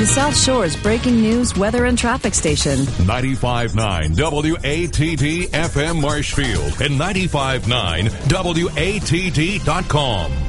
South Shore's breaking news, weather, and traffic station. 95.9 WATD FM Marshfield and 95.9 WATD.com.